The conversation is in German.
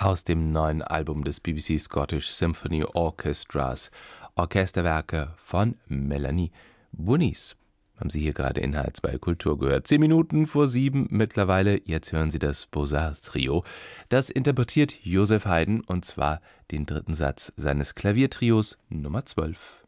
aus dem neuen Album des BBC Scottish Symphony Orchestras, Orchesterwerke von Melanie Bunnies. Haben Sie hier gerade in HR2 Kultur gehört. 10 Minuten vor 7 mittlerweile. Jetzt hören Sie das Beaux-Arts-Trio. Das interpretiert Joseph Haydn, und zwar den dritten Satz seines Klaviertrios Nummer 12.